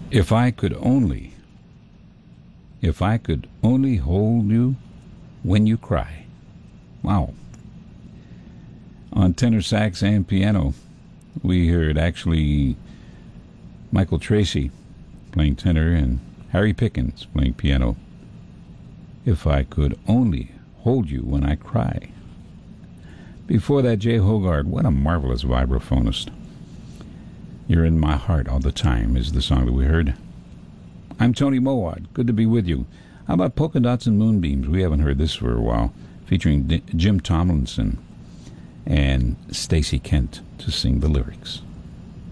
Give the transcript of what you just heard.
If I could only hold you when you cry. Wow. On tenor sax and piano, we heard actually Michael Tracy playing tenor and Harry Pickens playing piano. If I could only hold you when I cry. Before that, Jay Hogarth, what a marvelous vibraphonist. You're in My Heart All the Time is the song that we heard. I'm Tony Mowat. Good to be with you. How about Polka Dots and Moonbeams? We haven't heard this for a while. Featuring Jim Tomlinson and Stacey Kent to sing the lyrics.